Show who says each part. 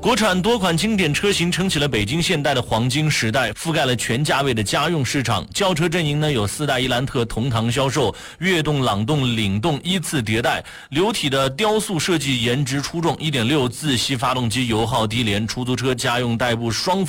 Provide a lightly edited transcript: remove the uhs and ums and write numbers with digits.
Speaker 1: 国产多款经典车型撑起了北京现代的黄金时代，覆盖了全价位的家用市场。轿车阵营呢有4代伊兰特同堂销售，悦动、朗动、领动依次迭代。流体的雕塑设计颜值出众，1.6自吸发动机油耗低廉，出租车家用代步双